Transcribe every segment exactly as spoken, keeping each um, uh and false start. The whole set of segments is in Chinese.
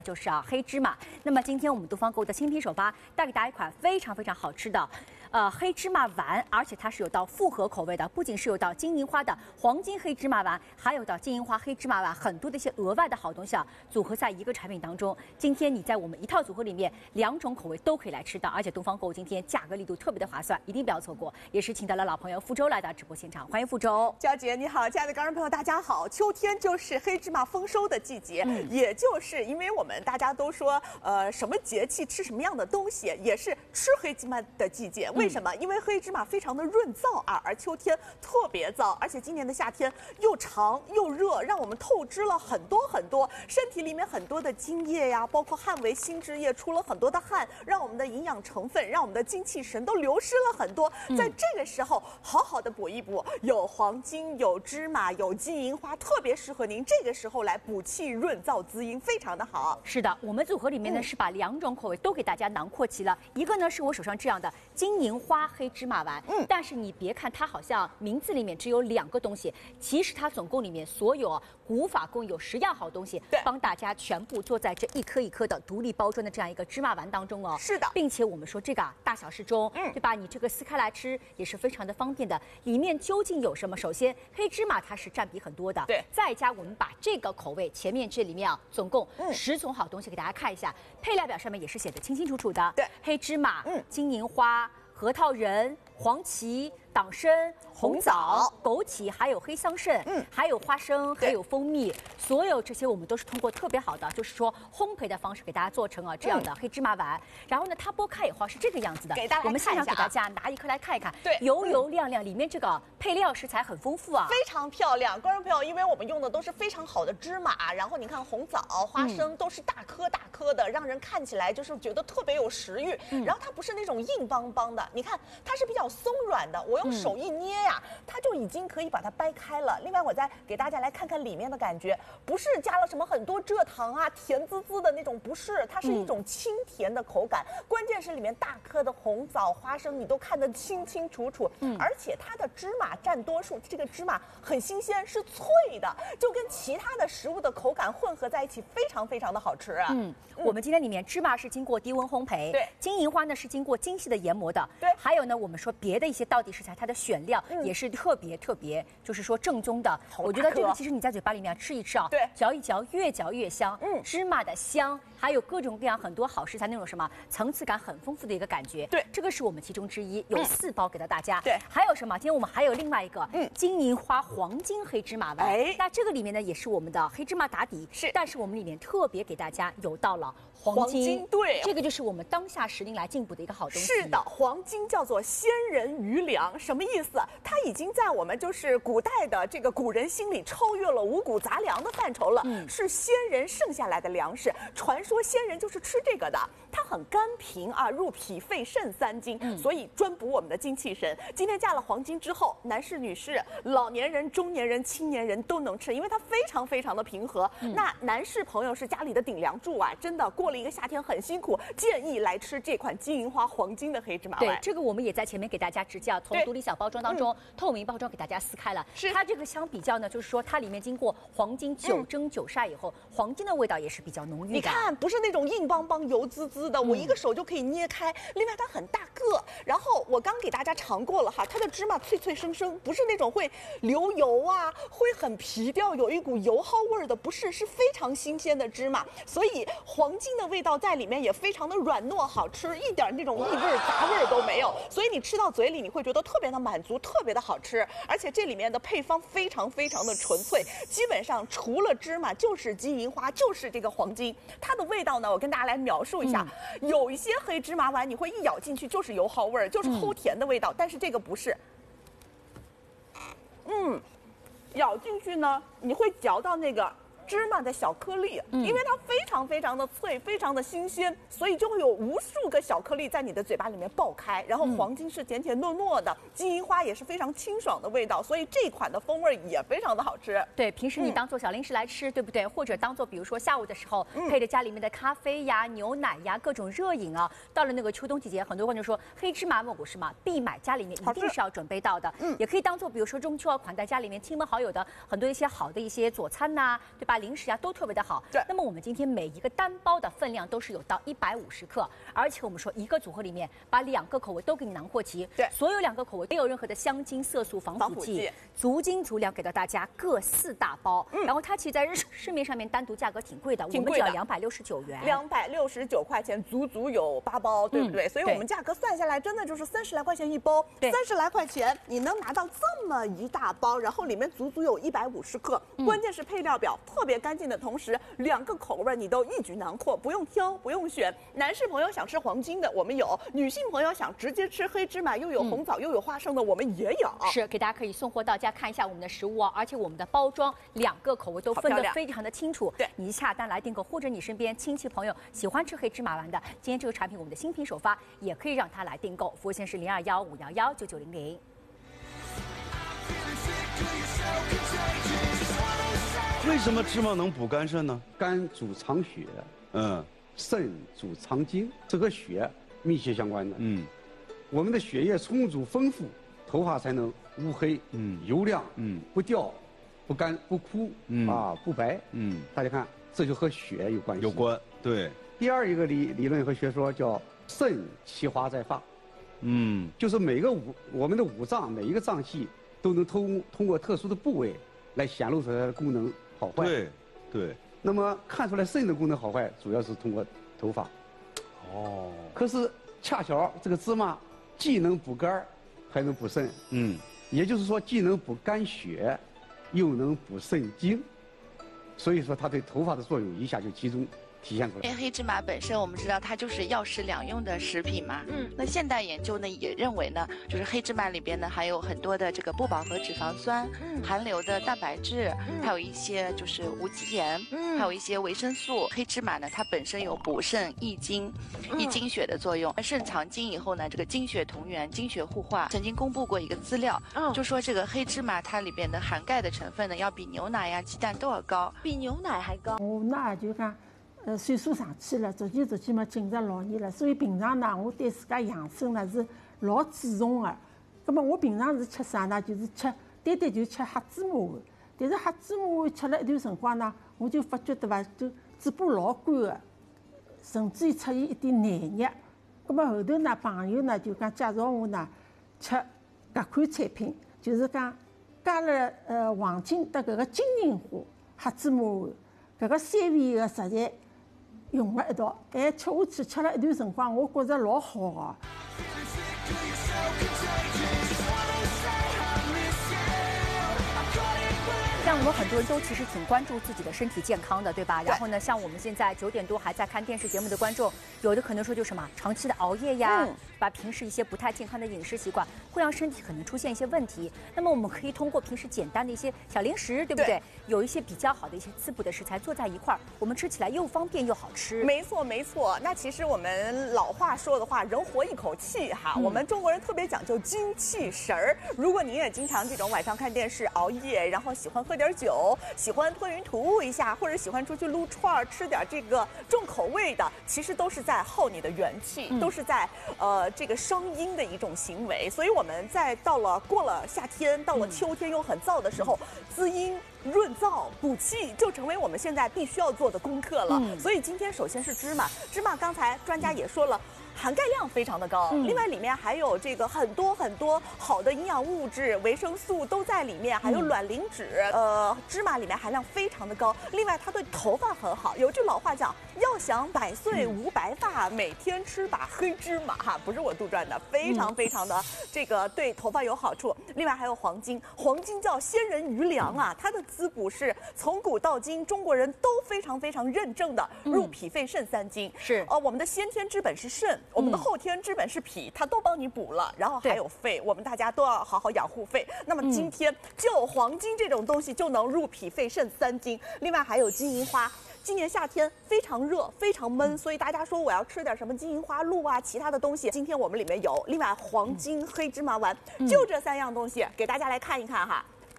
就是啊黑芝麻。那么今天我们东方购物的新品手吧带给大家一款非常非常好吃的，呃黑芝麻丸，而且它是有到复合口味的，不仅是有到金银花的黄金黑芝麻丸，还有到金银花黑芝麻丸，很多的一些额外的好东西啊，组合在一个产品当中。今天你在我们一套组合里面，两种口味都可以来吃到，而且东方购物今天价格力度特别的划算，一定不要错过。也是请到了老朋友傅周来到直播现场，欢迎傅周。 娇姐你好，亲爱的观众朋友大家好。秋天就是黑芝麻丰收的季节，嗯、也就是因为我们大家都说，呃，什么节气吃什么样的东西，也是吃黑芝麻的季节。为什么？嗯、因为黑芝麻非常的润燥啊，而秋天特别燥，而且今年的夏天又长又热，让我们透支了很多很多，身体里面很多的津液呀，包括汗为心之液，出了很多的汗，让我们的营养成分，让我们的精气神都流失了很多。嗯、在这个时候，好好的补一补，有黄金，有芝麻，有金银花，特别适合您这个时候来补气润燥滋阴，非常的好。 是的，我们组合里面呢、嗯、是把两种口味都给大家囊括齐了，一个呢是我手上这样的金银花黑芝麻丸，嗯，但是你别看它好像名字里面只有两个东西，其实它总共里面所有啊古法共有十样好东西，对，帮大家全部做在这一颗一颗的独立包装的这样一个芝麻丸当中哦。 是的， 并且我们说这个啊大小适中，嗯，对吧？你这个撕开来吃也是非常的方便的。里面究竟有什么？首先黑芝麻它是占比很多的，对，再加我们把这个口味前面这里面啊总共十种好东西给大家看一下，配料表上面也是写的清清楚楚的，对，黑芝麻，嗯，金银花、核桃仁、黄芪、党参、红枣、枸杞，还有黑桑葚，嗯，还有花生，还有蜂蜜，所有这些我们都是通过特别好的，就是说烘焙的方式给大家做成啊这样的黑芝麻丸。嗯、然后呢，它剥开以后是这个样子的， 给大家看一下， 我们现场给大家拿一颗来看一看， 对， 油油亮亮，里面这个配料食材很丰富啊， 非常漂亮。观众朋友，因为我们用的都是非常好的芝麻，然后你看红枣、花生都是大颗大颗的，让人看起来就是觉得特别有食欲。嗯、然后它不是那种硬邦邦的，你看它是比较松软的，我用手一捏呀，嗯、它就已经可以把它掰开了。另外，我再给大家来看看里面的感觉，不是加了什么很多蔗糖啊，甜滋滋的那种，不是，它是一种清甜的口感。嗯、关键是里面大颗的红枣、花生，你都看得清清楚楚。嗯，而且它的芝麻占多数，这个芝麻很新鲜，是脆的，就跟其他的食物的口感混合在一起，非常非常的好吃啊。 嗯，嗯我们今天里面芝麻是经过低温烘焙，对，金银花呢是经过精细的研磨的，对，还有呢我们说别的一些道地食材，它的选料也是特别特别，就是说正宗的。我觉得这个其实你在嘴巴里面吃一吃啊，对，嚼一嚼，越嚼越香。嗯，芝麻的香，还有各种各样很多好食材那种什么层次感很丰富的一个感觉。对，这个是我们其中之一，有四包给到大家。对，还有什么？今天我们还有另外一个，嗯，金银花黄金黑芝麻丸。哎，那这个里面呢也是我们的黑芝麻打底，是，但是我们里面特别给大家有到了黄金，对，这个就是我们当下时令来进补的一个好东西。 是的，黄金叫做先人余粮，什么意思？它已经在我们就是古代的这个古人心里超越了五谷杂粮的范畴了，嗯、是先人剩下来的粮食。传说先人就是吃这个的，它很甘平啊，入脾肺肾三经，嗯、所以专补我们的精气神。今天加了黄金之后，男士、女士、老年人、中年人、青年人都能吃，因为它非常非常的平和。嗯、那男士朋友是家里的顶梁柱啊，真的过了一个夏天很辛苦，建议来吃这款金银花黄金的黑芝麻丸。 对，这个我们也在前面给大家指教，从独立小包装当中、嗯、透明包装给大家撕开了。是它这个相比较呢，就是说它里面经过黄金九蒸九晒以后，嗯、黄金的味道也是比较浓郁的。 你看，不是那种硬邦邦、油滋滋的，嗯、我一个手就可以捏开。另外它很大个，然后我刚给大家尝过了哈，它的芝麻脆脆生生，不是那种会流油啊，会很皮掉，有一股油耗味的，不是，是非常新鲜的芝麻，所以黄金的味道在里面也非常的软糯好吃，一点那种异味杂味都没有，所以你吃到嘴里你会觉得特别的满足，特别的好吃。而且这里面的配方非常非常的纯粹，基本上除了芝麻就是金银花，就是这个黄金。它的味道呢，我跟大家来描述一下，嗯、有一些黑芝麻丸你会一咬进去就是油耗味，就是齁甜的味道，嗯、但是这个不是。嗯，咬进去呢，你会嚼到那个芝麻的小颗粒，嗯、因为它非常非常的脆，非常的新鲜，所以就会有无数个小颗粒在你的嘴巴里面爆开。然后黄金是甜甜糯糯的，金银花也是非常清爽的味道，所以这款的风味也非常的好吃。 对，平时你当做小零食来吃，嗯、对不对？或者当做比如说下午的时候，嗯、配着家里面的咖啡呀、牛奶呀，各种热饮啊。到了那个秋冬季节，很多观众说黑芝麻蘑菇是吗？必买，家里面一定是要准备到的。嗯，也可以当做比如说中秋啊款待家里面亲朋好友的很多一些好的一些佐餐呐、啊，对吧？ 零食呀都特别的好。 对。 那么我们今天每一个单包的分量都是有到一百五十克，而且我们说一个组合里面把两个口味都给你囊括齐。 对。 所有两个口味没有任何的香精、色素、防腐剂，足斤足两给到大家各四大包。嗯。然后它其实在市市面上面单独价格挺贵的， 挺贵的， 我们只要两百六十九元。 两百六十九块钱，足足有八包，对不对？嗯、所以我们价格算下来，真的就是三十来块钱一包，三十来块钱你能拿到这么一大包，然后里面足足有一百五十克，嗯、关键是配料表特别干净的同时，两个口味你都一举囊括，不用挑，不用选。男士朋友想吃黄金的，我们有；女性朋友想直接吃黑芝麻，又有红枣、嗯、又有花生的，我们也有。 是给大家可以送货到家看一下我们的实物哦，而且我们的包装两个口味都分得非常的清楚。 对， 你一下单来订购，或者你身边亲戚朋友喜欢吃黑芝麻丸的，今天这个产品我们的新品首发也可以让他来订购，服务线是零二幺五幺幺九九零零。 为什么芝麻能补肝肾呢？ 肝主藏血， 嗯， 肾主藏精，这和血密切相关的。 嗯， 我们的血液充足丰富，头发才能乌黑，嗯，油亮，嗯，不掉，不干不枯，嗯啊不白，嗯，大家看，这就和血有关系。 有关，对。 第二一个理理论和学说叫肾其华在发， 嗯， 就是每个五我们的五脏每一个脏器都能通通过特殊的部位来显露出它的功能好坏。 对，对。 那么看出来肾的功能好坏，主要是通过头发。 哦。 可是恰巧这个芝麻既能补肝，还能补肾。 嗯。 也就是说，既能补肝血，又能补肾精，所以说它对头发的作用一下就集中体现出来。 因为黑芝麻本身我们知道它就是药食两用的食品嘛，嗯，那现代研究呢也认为呢，就是黑芝麻里边呢含有很多的这个不饱和脂肪酸，嗯，含硫的蛋白质，嗯，还有一些就是无机盐，嗯，还有一些维生素。黑芝麻呢它本身有补肾益精、益精血的作用。肾藏精以后呢，这个精血同源、精血互化。曾经公布过一个资料，嗯，就说这个黑芝麻它里边的含钙的成分呢，要比牛奶呀、鸡蛋都要高， 比牛奶还高。我那就讲。呃，岁数上去了，逐渐逐渐嘛进入老年了，所以平常呢，我对自家养生呢是老注重的。那么我平常是吃啥呢？就是吃单单就吃黑芝麻丸。但是黑芝麻丸吃了一段辰光呢，我就发觉对伐，就嘴巴老干的，甚至于出现一点黏液。那么后头呢，朋友呢就讲介绍我呢吃搿款产品，就是讲加了呃黄金的搿个金银花黑芝麻丸，搿个三味的食材。用了一道，哎，吃下去吃了一段辰光，我觉着老好个。 像我们很多人都其实挺关注自己的身体健康的，对吧？然后呢，像我们现在九点多还在看电视节目的观众，有的可能说就什么长期的熬夜呀，嗯、把平时一些不太健康的饮食习惯，会让身体可能出现一些问题。那么我们可以通过平时简单的一些小零食，对不对？对，有一些比较好的一些滋补的食材做在一块儿，我们吃起来又方便又好吃。 没错，没错。那其实我们老话说的话，人活一口气哈。嗯、我们中国人特别讲究精气神儿。如果您也经常这种晚上看电视熬夜，然后喜欢喝点酒，喜欢吞云吐雾一下，或者喜欢出去撸串儿吃点这个重口味的，其实都是在耗你的元气，嗯、都是在呃这个伤阴的一种行为。所以我们在到了过了夏天，到了秋天又很燥的时候，滋阴。润燥补气就成为我们现在必须要做的功课了。嗯、所以今天首先是芝麻，芝麻刚才专家也说了。含钙量非常的高，嗯、另外里面还有这个很多很多好的营养物质、维生素都在里面，还有卵磷脂，嗯、呃，芝麻里面含量非常的高。另外它对头发很好，有句老话讲，要想百岁无白发，嗯、每天吃把黑芝麻哈，不是我杜撰的，非常非常的这个对头发有好处。另外还有黄金，黄金叫仙人余粮啊，它的滋补是从古到今中国人都非常非常认证的，入脾肺肾三经。 是， 呃，我们的先天之本是肾。我们的后天之本是脾，它都帮你补了，然后还有肺，我们大家都要好好养护肺。那么今天就黄金这种东西就能入脾肺肾三经，另外还有金银花。今年夏天非常热，非常闷，所以大家说我要吃点什么金银花露啊，其他的东西，今天我们里面有。另外黄金黑芝麻丸，就这三样东西，给大家来看一看哈。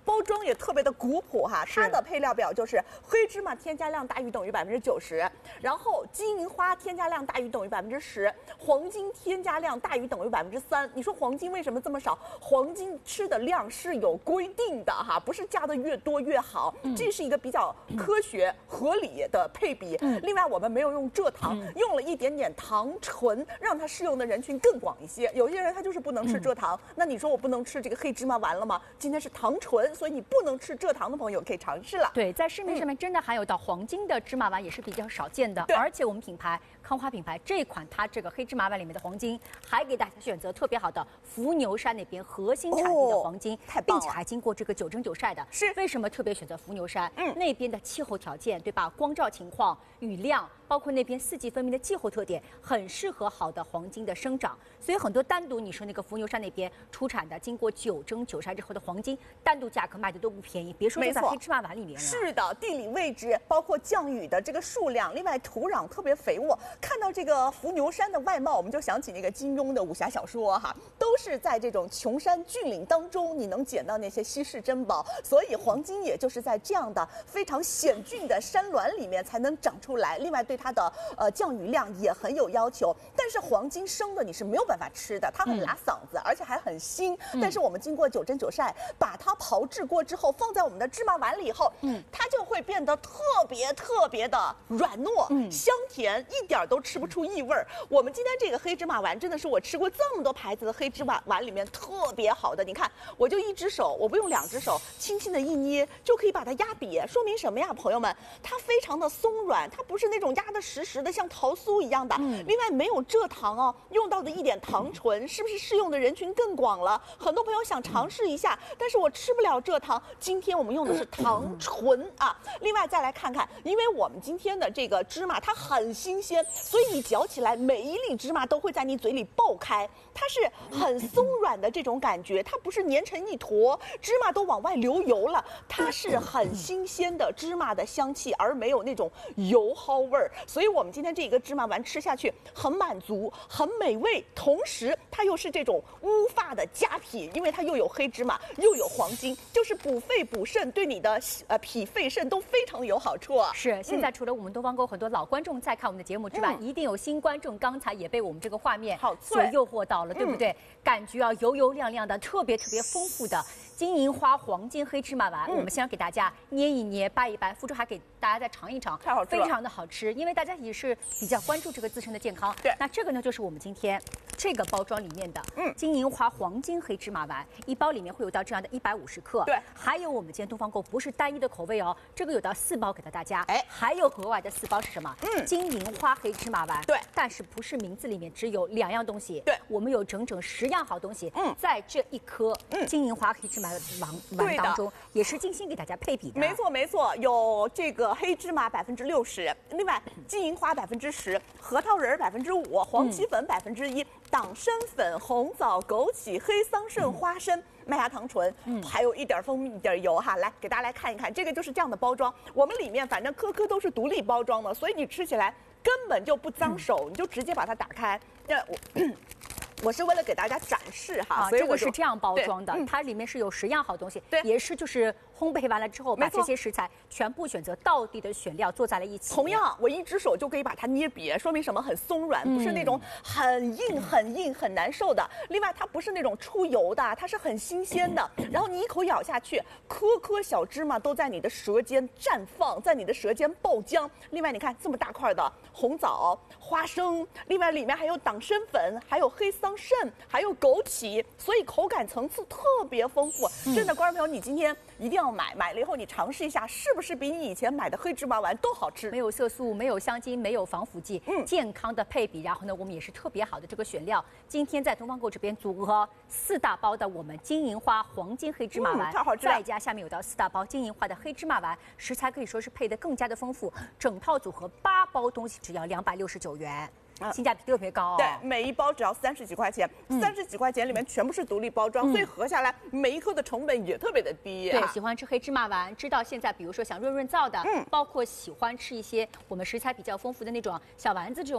包装也特别的古朴哈。它的配料表就是黑芝麻添加量大于等于百分之九十，然后金银花添加量大于等于百分之十，黄金添加量大于等于百分之三。你说黄金为什么这么少？黄金吃的量是有规定的哈，不是加的越多越好，嗯、这是一个比较科学合理的配比。嗯、另外，我们没有用蔗糖，嗯、用了一点点糖醇，让它适用的人群更广一些。有些人他就是不能吃蔗糖，嗯、那你说我不能吃这个黑芝麻丸了吗？今天是糖醇，所以你不能吃蔗糖的朋友可以尝试了。 对，在市面上面真的含有到黄金的芝麻丸也是比较少见的，而且我们品牌康花品牌这款它这个黑芝麻丸里面的黄金，还给大家选择特别好的伏牛山那边核心产地的黄金， 太棒了， 并且还经过这个九蒸九晒的。 是为什么特别选择伏牛山？嗯，那边的气候条件，对吧？光照情况、雨量，包括那边四季分明的气候特点，很适合好的黄金的生长。所以很多单独你说那个伏牛山那边出产的，经过九蒸九晒之后的黄金，单独价格卖的都不便宜，别说就在黑芝麻丸里面了。 是的，地理位置，包括降雨的这个数量，另外土壤特别肥沃。看到这个伏牛山的外貌，我们就想起那个金庸的武侠小说哈，都是在这种穷山峻岭当中，你能捡到那些稀世珍宝。所以黄金也就是在这样的非常险峻的山峦里面才能长出来。另外对它的呃降雨量也很有要求。但是黄金生的你是没有办法吃的，它很拉嗓子，嗯、而且还很腥。嗯、但是我们经过九蒸九晒，把它炮制过之后，放在我们的芝麻丸里以后，嗯，它就会变得特别特别的软糯、嗯、香甜，一点都吃不出异味儿。我们今天这个黑芝麻丸真的是我吃过这么多牌子的黑芝麻丸里面特别好的。你看，我就一只手，我不用两只手，轻轻的一捏就可以把它压瘪。说明什么呀，朋友们？它非常的松软，它不是那种压得实实的像桃酥一样的。嗯、另外没有蔗糖哦，用到的一点糖醇，是不是适用的人群更广了？很多朋友想尝试一下，但是我吃不了蔗糖。今天我们用的是糖醇啊。另外再来看看，因为我们今天的这个芝麻它很新鲜，所以你嚼起来每一粒芝麻都会在你嘴里爆开，它是很松软的这种感觉，它不是粘成一坨，芝麻都往外流油了，它是很新鲜的芝麻的香气，而没有那种油耗味儿。所以我们今天这个芝麻丸吃下去很满足，很美味，同时它又是这种乌发的佳品，因为它又有黑芝麻又有黄金，就是补肺补肾，对你的呃脾肺肾都非常的有好处。 是，现在除了我们东方沟很多老观众在看我们的节目之外，嗯、一定有新观众刚才也被我们这个画面所诱惑到了，对不对？嗯、感觉啊油油亮亮的，特别特别丰富的金银花黄金黑芝麻丸，嗯、我们先给大家捏一捏、掰一掰，付出还给大家再尝一尝， 太好吃了， 非常的好吃。因为大家也是比较关注这个自身的健康。 对， 那这个呢就是我们今天这个包装里面的，嗯，金银花黄金黑芝麻丸，一包里面会有到这样的一百五十克。 对， 还有我们今天东方购不是单一的口味哦，这个有到四包给到大家。哎，还有额外的四包是什么？嗯，金银花黑芝麻丸。 对， 但是不是名字里面只有两样东西？ 对， 我们有整整十样好东西。嗯，在这一颗金银花黑芝麻丸丸当中，也是精心给大家配比的。 没错没错，有这个黑芝麻百分之六十，另外金银花百分之十，核桃仁百分之五，黄芪粉百分之一，党参粉、红枣、枸杞、黑桑葚、花生。麦芽糖醇，嗯，还有一点蜂蜜，一点油哈。来，给大家来看一看，这个就是这样的包装。我们里面反正颗颗都是独立包装的，所以你吃起来根本就不脏手，嗯、你就直接把它打开。这我。我是为了给大家展示哈， 啊、 所以这个是这样包装的，嗯、它里面是有十样好东西，对，也是就是烘焙完了之后，把这些食材全部选择道地的选料做在了一起。 同样，我一只手就可以把它捏瘪，说明什么？很松软，不是那种很硬、很硬、很难受的。另外，它不是那种出油的，它是很新鲜的。然后你一口咬下去，颗颗小芝麻都在你的舌尖绽放，在你的舌尖爆浆。另外，你看这么大块的红枣、花生，另外里面还有党参粉，还有黑桑葚，还有枸杞，所以口感层次特别丰富。嗯、真的，观众朋友，你今天一定要买，买了以后你尝试一下，是不是比你以前买的黑芝麻丸都好吃？ 没有色素，没有香精，没有防腐剂，嗯，健康的配比。然后呢，我们也是特别好的这个选料。今天在东方购这边组合四大包的我们金银花黄金黑芝麻丸， 嗯、太好吃了。 再加下面有到四大包金银花的黑芝麻丸，食材可以说是配得更加的丰富。整套组合八包东西只要两百六十九元。性价比特别高、哦， 对，每一包只要三十几块钱，三十几块钱里面全部是独立包装，嗯、所以合下来每一颗的成本也特别的低、 啊。对，喜欢吃黑芝麻丸，知道现在比如说想润润燥的，嗯，包括喜欢吃一些我们食材比较丰富的那种小丸子这种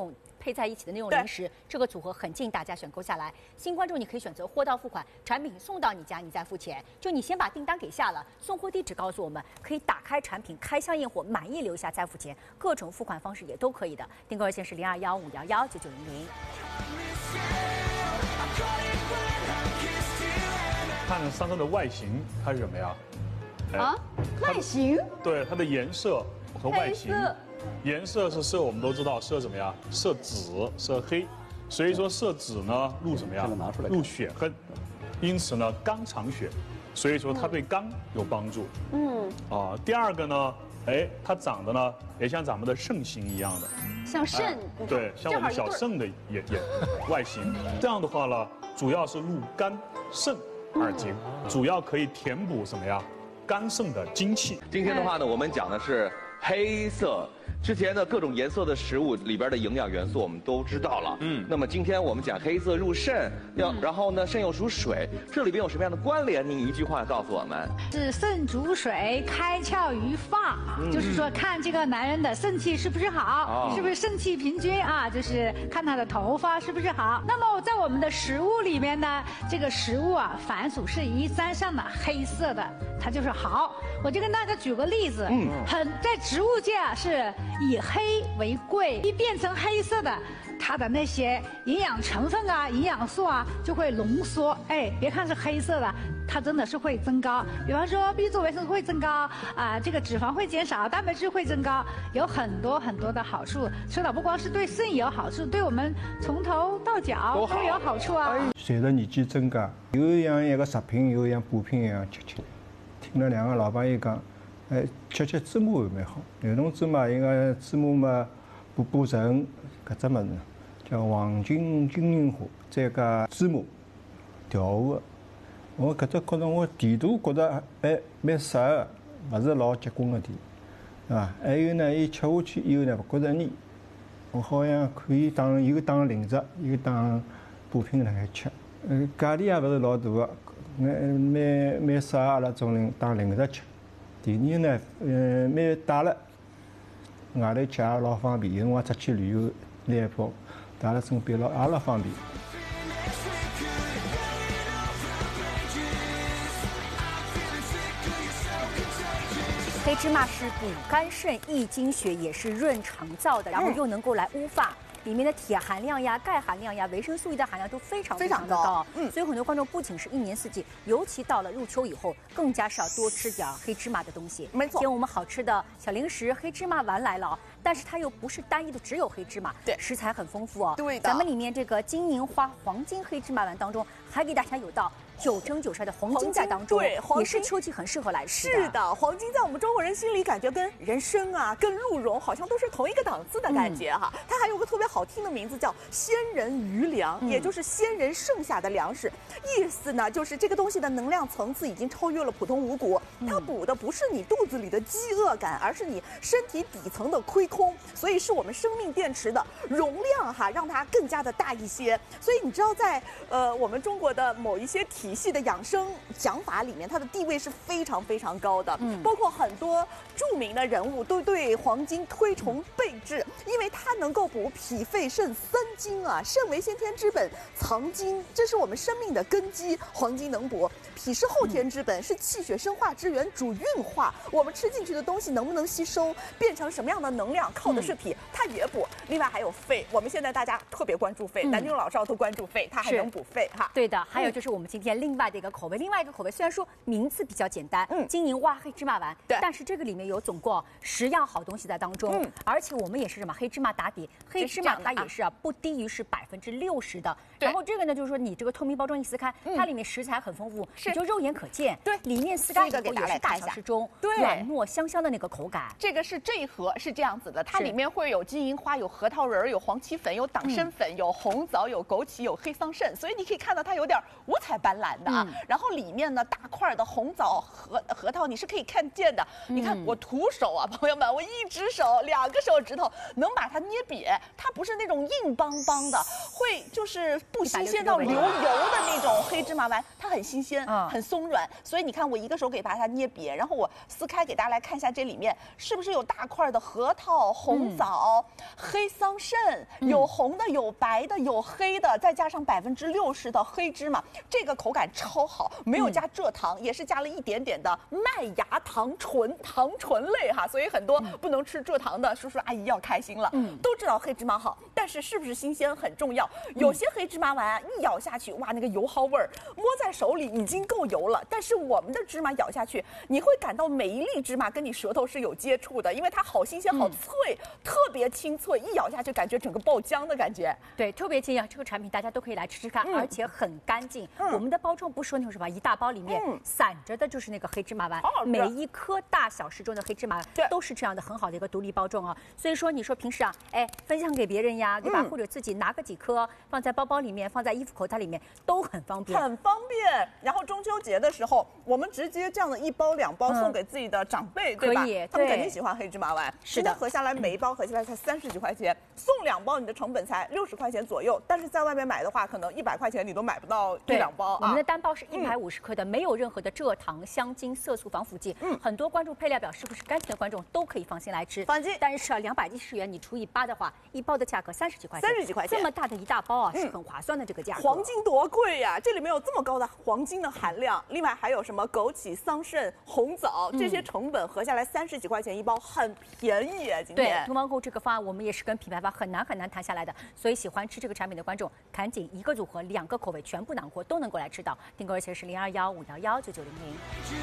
配在一起的那种零食，这个组合很近，大家选购下来。新关注你可以选择货到付款，产品送到你家，你再付钱。就你先把订单给下了，送货地址告诉我们，可以打开产品，开箱验货，满意留下再付钱，各种付款方式也都可以的。订购热线是零二幺五幺幺九九零零。 看桑葚的外形，它是什么呀？ 啊，外形？ 对，它的颜色和外形。颜色是色，我们都知道色怎么样？色紫、色黑。所以说色紫呢，入什么呀？入血恨，因此呢，肝藏血，所以说它对肝有帮助。嗯。啊，第二个呢，哎，它长得呢，也像咱们的肾形一样的。 像肾。 对，像我们小肾的也也外形。这样的话呢，主要是入肝、肾二经，主要可以填补什么呀？肝肾的精气。 今天的话呢，我们讲的是黑色。之前的各种颜色的食物里边的营养元素我们都知道了。嗯。那么今天我们讲黑色入肾，要、嗯、然后呢，肾又属水，这里边有什么样的关联？您一句话告诉我们。 是肾主水，开窍于发，嗯、就是说看这个男人的肾气是不是好，哦、是不是肾气平均啊？就是看他的头发是不是好。那么在我们的食物里面呢，这个食物啊，凡属是一沾上的黑色的，它就是好。我就跟大家举个例子，嗯，很在植物界啊是以黑为贵，一变成黑色的，它的那些营养成分啊、营养素啊就会浓缩。哎，别看是黑色的，它真的是会增高。比方说 B 族维生素会增高啊、呃，这个脂肪会减少，蛋白质会增高，有很多很多的好处。吃了不光是对肾有好处，对我们从头到脚都有好处啊。 随着年纪增加，有样一个食品，有样补品一样吃吃。听了两个老朋友讲，哎，吃吃芝麻会蛮好。有种芝麻，应该芝麻嘛补补肾，搿只物事叫黄金金银花，再加芝麻调和。我搿只觉着我甜度觉着哎蛮适合，勿是老结棍个甜，对伐？还有呢，伊吃下去以后呢，勿觉着腻。我好像可以当又当零食，又当补品辣海吃。嗯，价钿也勿是老大个。蛮蛮蛮适合阿拉种人当零食吃。第二呢，嗯，蛮带了外头吃也老方便，有辰光出去旅游来一包，带了身边老也老方便。 黑芝麻是补肝肾、益精血，也是润肠燥的，然后又能够来乌发。里面的铁含量呀、钙含量呀、维生素 E 的含量都非常非常的高，嗯，所以很多观众不仅是一年四季，尤其到了入秋以后，更加是要多吃点黑芝麻的东西。 没错，今天我们好吃的小零食黑芝麻丸来了，但是它又不是单一的只有黑芝麻， 对， 食材很丰富哦。 对的， 咱们里面这个金银花黄金黑芝麻丸当中，还给大家有到九蒸九晒的黄金在当中， 对， 也是秋季很适合来吃的。 是的，黄金在我们中国人心里感觉跟人参啊、跟鹿茸好像都是同一个档次的感觉哈。嗯、它还有个特别好听的名字叫鲜人余粮，嗯、也就是鲜人剩下的粮食。意思呢，就是这个东西的能量层次已经超越了普通五谷，它补的不是你肚子里的饥饿感，而是你身体底层的亏空，所以是我们生命电池的容量哈，让它更加的大一些。所以你知道在，在呃我们中国的某一些体系的养生讲法里面，它的地位是非常非常高的。嗯，包括很多著名的人物都对黄金推崇备至，因为它能够补脾肺肾三经啊。肾为先天之本，藏精，这是我们生命的根基。黄金能补。脾是后天之本，是气血生化之源，主运化。我们吃进去的东西能不能吸收，变成什么样的能量，靠的是脾，它也补。另外还有肺，我们现在大家特别关注肺，男女老少都关注肺，它还能补肺哈。 对的，还有就是我们今天另外的一个口味，另外一个口味虽然说名字比较简单，嗯，金银蛙黑芝麻丸，对，但是这个里面有总共十样好东西在当中，嗯，而且我们也是什么黑芝麻打底，黑芝麻它也是啊不低于是百分之六十的。然后这个呢就是说你这个透明包装一撕开，它里面食材很丰富，是就肉眼可见，对，里面撕开以后也是大小适中，对，软糯香香的那个口感。 这个是这一盒是这样子的，它里面会有金银花、有核桃仁、有黄芪粉、有党参粉、有红枣、有枸杞、有黑桑葚，所以你可以看到它有点五彩斑斓的啊。然后里面呢大块的红枣、核核桃你是可以看见的。你看我徒手啊，朋友们，我一只手、两个手指头能把它捏瘪，它不是那种硬邦邦的，会就是不新鲜到流油的那种黑芝麻丸，它很新鲜，很松软。所以你看我一个手给把它捏瘪，然后我撕开给大家来看一下这里面是不是有大块的核桃。 料、红枣、嗯、黑桑葚，有红的，有白的，有黑的，再加上百分之六十的黑芝麻，这个口感超好，没有加蔗糖，嗯、也是加了一点点的麦芽糖醇，糖醇类哈，所以很多不能吃蔗糖的叔叔阿姨要开心了。嗯，都知道黑芝麻好，但是是不是新鲜很重要。有些黑芝麻丸啊，一咬下去，哇，那个油耗味儿，摸在手里已经够油了。但是我们的芝麻咬下去，你会感到每一粒芝麻跟你舌头是有接触的，因为它好新鲜、好脆，嗯、特别清脆，一咬下去感觉整个爆浆的感觉。 对，特别建议这个产品大家都可以来吃吃看，嗯、而且很干净。嗯、我们的包装不是说那种什么一大包里面、嗯、散着的就是那个黑芝麻丸，每一颗大小适中的黑芝麻都是这样的很好的一个独立包装啊。所以说你说平时啊，哎，分享给别人呀，对吧？嗯、或者自己拿个几颗放在包包里面，放在衣服口袋里面都很方便， 很方便。然后中秋节的时候，我们直接这样的一包两包送给自己的长辈，嗯、对吧？ 可以， 他们肯定喜欢黑芝麻丸。 是的， 合下来每一包合下来才三十几块钱，送两包你的成本才六十块钱左右。但是在外面买的话，可能一百块钱你都买不到一两包。 我们的单包是一百五十克的，嗯、没有任何的蔗糖、香精、色素、防腐剂。嗯，很多关注配料表是不是干净的观众都可以放心来吃。 放心。 但是啊，两百一十元你除以八的话，一包的价格三十几块钱。 三十几块钱， 这么大的一大包啊，是很划算的这个价格。 黄金多贵呀！这里面有这么高的黄金的含量，另外还有什么枸杞、桑葚、红枣这些成本合下来三十几块钱一包，很便宜啊！今天对图猫购这个方案，我们也是跟品牌方很难很难谈下来的，所以喜欢吃这个产品的观众，赶紧一个组合两个口味全部囊括都能够来吃到。订购热线是零二幺五幺幺九九零零。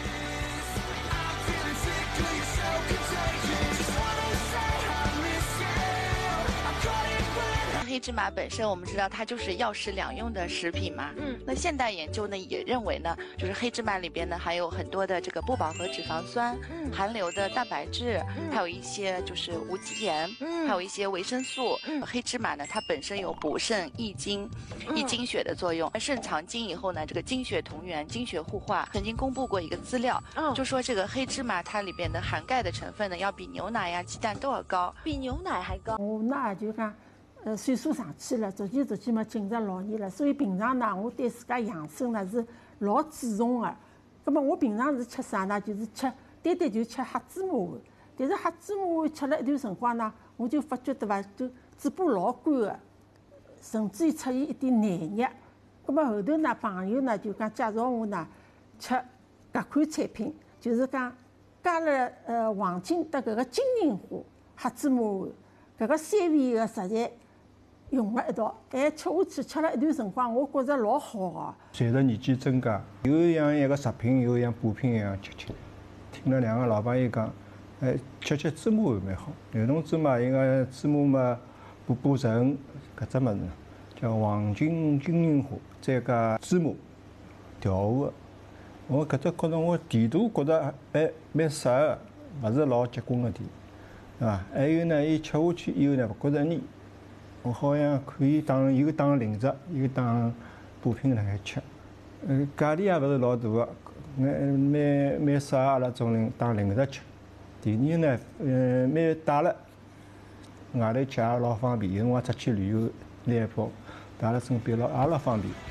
黑芝麻本身我们知道它就是药食两用的食品嘛，嗯，那现代研究呢也认为呢，就是黑芝麻里边呢含有很多的这个不饱和脂肪酸，嗯，含硫的蛋白质，嗯、还有一些就是无机盐，嗯，还有一些维生素。嗯，黑芝麻呢它本身有补肾益精、益精血的作用。肾藏精以后呢，这个精血同源、精血互化。曾经公布过一个资料，嗯、就说这个黑芝麻它里边的含钙的成分呢要比牛奶呀、鸡蛋都要高， 比牛奶还高。 我那就讲。呃，岁数上去了，逐渐逐渐嘛进入老年了，所以平常呢，我对自家养生呢是老注重的。那么我平常是吃啥呢？就是吃单单就吃黑芝麻丸。但是黑芝麻丸吃了一段辰光呢，我就发觉对伐，就嘴巴老干的，甚至于出现一点黏液。那么后头呢，朋友呢就讲介绍我呢吃搿款产品，就是讲加了呃黄金的搿个金银花黑芝麻丸，搿个三味个食材。用了一道，哎，吃下去吃了一段辰光，我觉着老好个。 随着年纪增加，有像一个食品，有像补品一样吃吃。听了两个老朋友讲，哎，吃吃芝麻丸蛮好。有种芝麻，应该芝麻嘛补补肾，搿只物事叫黄金金银花，再加芝麻调和个。我搿只觉着我甜度觉着哎蛮适合，勿是老结棍个甜，对伐？还有呢，伊吃下去以后呢，勿觉着腻。我好像可以当一个当零食，一个当补品来吃。呃，价钿也勿是老大个，蛮蛮蛮适合阿拉种人当零食吃。第二呢，呃，蛮带了外头吃也老方便，有辰光出去旅游拿一包，带辣身边老也老方便。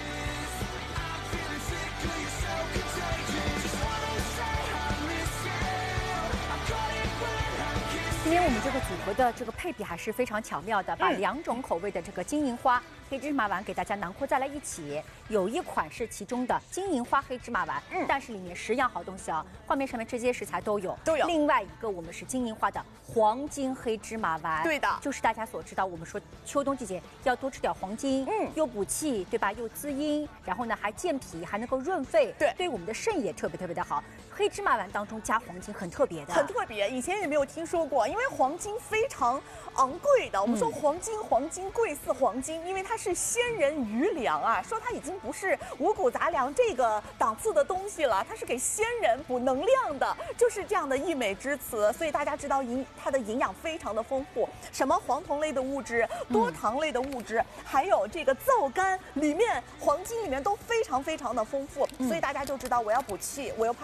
今天我们这个组合的这个配比还是非常巧妙的，把两种口味的这个金银花黑芝麻丸给大家囊括在了一起。有一款是其中的金银花黑芝麻丸，嗯，但是里面十样好东西啊，画面上面这些食材都有， 都有。 另外一个我们是金银花的黄金黑芝麻丸， 对的， 就是大家所知道，我们说秋冬季节要多吃点黄金，嗯，又补气，对吧？又滋阴，然后呢还健脾，还能够润肺， 对， 对我们的肾也特别特别的好。黑芝麻丸当中加黄金很特别的， 很特别，以前也没有听说过，因为黄金非常昂贵的。我们说黄金，黄金贵似黄金，因为它是鲜人余粮啊，说它已经不是五谷杂粮这个档次的东西了，它是给鲜人补能量的，就是这样的溢美之词。所以大家知道营它的营养非常的丰富，什么黄酮类的物质、多糖类的物质，还有这个皂苷里面黄金里面都非常非常的丰富，所以大家就知道我要补气，我又怕上火。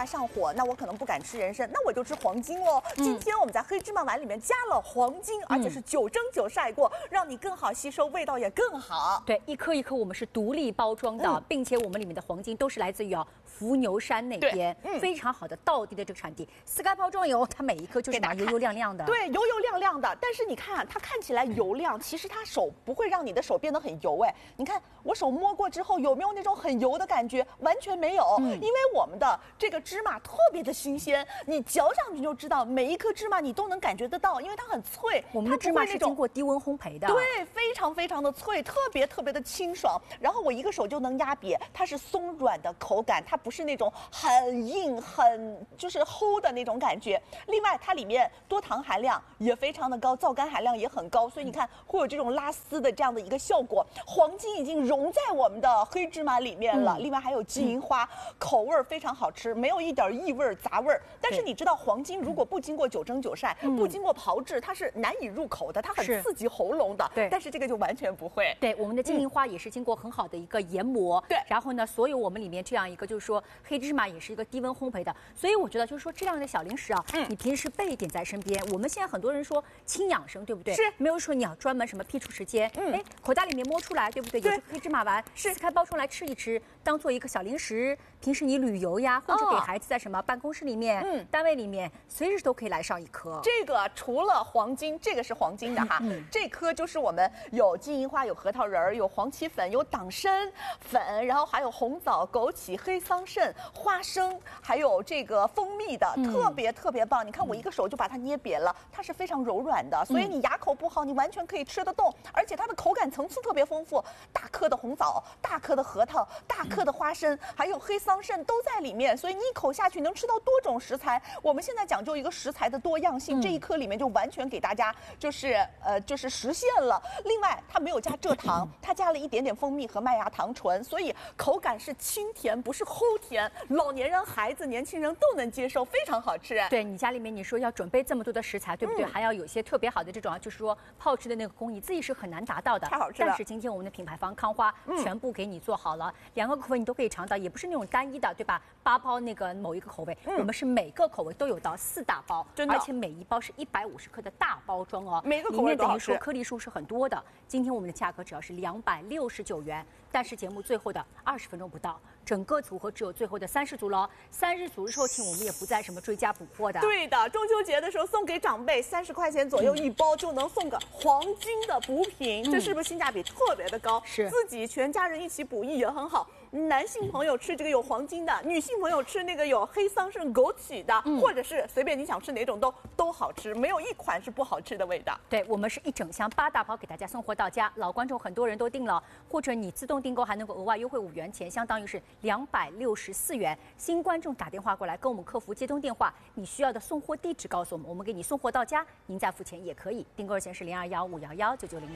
我，那我可能不敢吃人参，那我就吃黄金喽。嗯、今天我们在黑芝麻丸里面加了黄金，而且是九蒸九晒过，让你更好吸收，味道也更好。 对，一颗一颗我们是独立包装的，嗯、并且我们里面的黄金都是来自于啊伏牛山那边、嗯、非常好的道地的这个产地。撕开包装以后，它每一颗就是拿油油亮亮的。 对，油油亮亮的。但是你看，它看起来油亮，其实它手不会让你的手变得很油哎。你看我手摸过之后，有没有那种很油的感觉？完全没有，嗯、因为我们的这个芝麻特别的新鲜，你嚼上去就知道，每一颗芝麻你都能感觉得到，因为它很脆。 我们的芝麻是经过低温烘焙的， 对，非常非常的脆，特别特别的清爽。然后我一个手就能压瘪，它是松软的口感，它不是那种很硬、很就是齁的那种感觉。另外，它里面多糖含量也非常的高，皂苷含量也很高，所以你看会有这种拉丝的这样的一个效果。黄金已经融在我们的黑芝麻里面了，嗯、另外还有金银花，嗯、口味非常好吃，没有一点异味杂味。但是你知道，黄金如果不经过九蒸九晒，嗯、不经过炮制，它是难以入口的，它很刺激喉咙的。对，但是这个就完全不会。 对，我们的金银花也是经过很好的一个研磨。对、嗯，然后呢，所有我们里面这样一个就是说黑芝麻也是一个低温烘焙的，所以我觉得就是说这样的小零食啊，嗯、你平时备一点在身边。我们现在很多人说轻养生，对不对？是，没有说你要专门什么辟出时间。嗯，哎，口袋里面摸出来，对不对？有黑芝麻丸，撕开包装来吃一吃，当做一个小零食。平时你旅游呀，或者给孩子在什么办公室里面、嗯、单位里面，随时都可以来上一颗。 这个除了黄金，这个是黄金的哈，嗯、这颗就是我们有金银花、有核桃仁儿、有黄芪粉、有党参粉，然后还有红枣、枸杞、黑桑葚、花生，还有这个蜂蜜的，嗯、特别特别棒。你看我一个手就把它捏瘪了，它是非常柔软的，所以你牙口不好，你完全可以吃得动，而且它的口感层次特别丰富，大颗的红枣、大颗的核桃、大颗的花生，还有黑桑葚都在里面，所以你一口下去能吃到多种食材。我们现在讲究一个食材的多样性，嗯、这一颗里面就完全给大家就是呃就是实现了。另外，它没有加蔗糖，它加了一点点蜂蜜和麦芽糖醇，所以口感是清甜，不是齁甜，老年人、孩子、年轻人都能接受，非常好吃。 对你家里面你说要准备这么多的食材，对不对？嗯、还要有些特别好的这种就是说泡制的那个工艺，自己是很难达到的。 太好吃了。 但是今天我们的品牌方康花、嗯、全部给你做好了，两个口味你都可以尝到，也不是那种单一的，对吧？八包那个某一个口味，嗯、我们是每个口味都有到四大包，真的，而且每一包是一百五十克的大包装哦， 每个口味都好吃， 里面等于说颗粒数是很多的。今天我们的价格只要是两百六十九元，但是节目最后的二十分钟不到，整个组合只有最后的三十组喽。三十组售罄，我们也不再什么追加补货的。 对的，中秋节的时候送给长辈三十块钱左右一包，就能送个黄金的补品，嗯、这是不是性价比特别的高？ 是， 自己全家人一起补益也很好。男性朋友吃这个有黄金的，女性朋友吃那个有黑桑葚、枸杞的，嗯、或者是随便你想吃哪种都都好吃，没有一款是不好吃的味道。 对，我们是一整箱八大包给大家送货到家，老观众很多人都订了，或者你自动订购还能够额外优惠五元钱，相当于是两百六十四元。新观众打电话过来跟我们客服接通电话，你需要的送货地址告诉我们，我们给你送货到家，您再付钱也可以。订购热线是零二幺五幺幺九九零零。